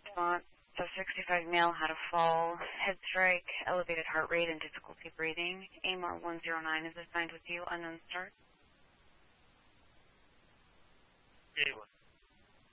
response. So 65 male had a fall, head strike, elevated heart rate, and difficulty breathing. AMR 109 is assigned with you, unknown start.